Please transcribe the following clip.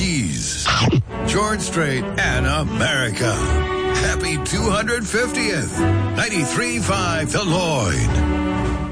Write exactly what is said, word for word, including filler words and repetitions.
Keys, George Strait, and America. Happy two hundred fiftieth. ninety-three point five The Lloyd.